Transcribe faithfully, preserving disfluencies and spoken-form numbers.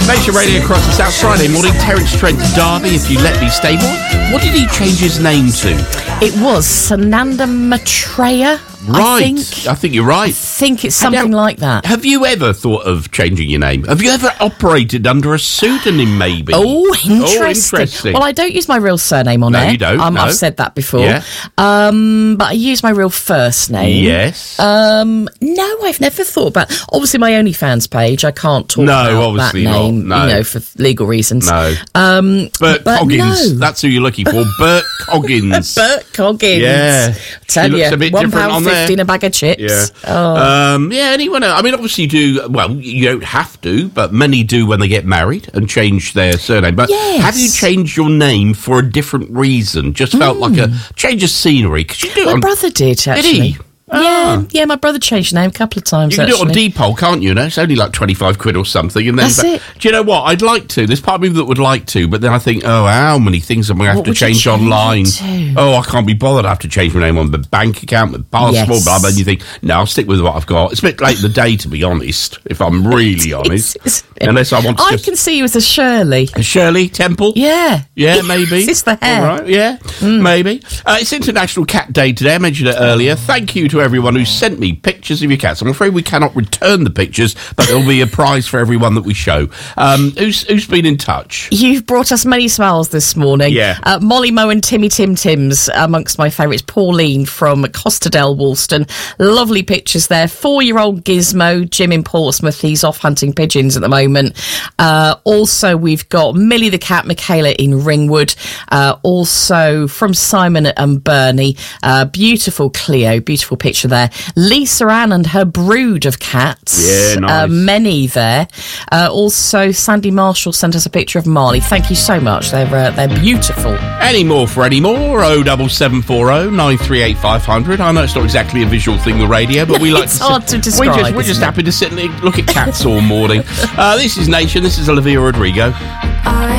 Nation Radio across the South. Friday morning, Terence Trent D'Arby, if you let me stay. What, what did he change his name to? It was Sananda Maitreya. Right. I think. I think you're right. I think it's something now, like that. Have you ever thought of changing your name? Have you ever operated under a pseudonym, maybe? Oh, interesting. Oh, interesting. Well, I don't use my real surname on no, air. No, you don't. Um, no. I've said that before. Yeah. Um, but I use my real first name. Yes. Um, no, I've never thought about. Obviously, my OnlyFans page, I can't talk no, about obviously that name, not. No. you know, for legal reasons. No. Um, Bert but Coggins. no. That's who you're looking for. Bert Coggins. Bert Coggins. Yeah. Tell He you, looks a bit one different pound on there. fifty in a bag of chips. Yeah. Oh. Um, yeah, anyone else? I mean, obviously you do, well, you don't have to, but many do when they get married and change their surname. But Yes. have you changed your name for a different reason? Just felt Mm. like a change of scenery? Because you do it My on, brother did, actually. Did he? Yeah, Ah. yeah, my brother changed his name a couple of times, You can actually. do it on Depol, can't you? No, it's only like twenty-five quid or something. And then, That's but, it. Do you know what? I'd like to. There's part of me that would like to, but then I think, oh, how many things am I going to have What to would you change change online? it to? Oh, I can't be bothered. I have to change my name on the bank account, the passport, Yes. blah, blah. And you think, no, I'll stick with what I've got. It's a bit late in the day, to be honest, if I'm really honest. It's- Unless I want to I just... can see you as a Shirley. Shirley Temple? Yeah. Yeah, maybe. It's the hair. All right, yeah, maybe. Uh, it's International Cat Day today. I mentioned it earlier. Thank you to everyone who sent me pictures of your cats. I'm afraid we cannot return the pictures, but there'll be a prize for everyone that we show. Um, who's who's been in touch? You've brought us many smiles this morning. Yeah. Uh, Molly Moe and Timmy Tim Tims amongst my favourites. Pauline from Costa del Woolston. Lovely pictures there. Four-year-old Gizmo, Jim in Portsmouth. He's off hunting pigeons at the moment. Uh, also, we've got Millie the cat, Michaela in Ringwood. Uh, also, from Simon and Bernie, uh, beautiful Cleo, beautiful picture there. Lisa Ann and her brood of cats. Yeah, nice. Uh, many there. Uh, also, Sandy Marshall sent us a picture of Marley. Thank you so much. They're uh, they're beautiful. Any more for any more? oh double seven four oh nine three eight five hundred. I know it's not exactly a visual thing, the radio, but we like It's to hard to we describe, just, we're just isn't it? happy to sit and look at cats all morning. Uh, this is Nation. This is Olivia Rodrigo.